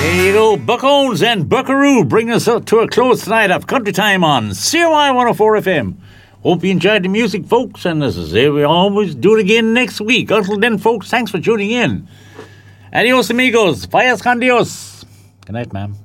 There you go. Buckones and Buckaroo bring us up to a close tonight of Country Time on CMI 104 FM. Hope you enjoyed the music, folks, and as I say, we always do it again next week. Until then, folks, thanks for tuning in. Adios, amigos. Vayas con Dios. Good night, ma'am.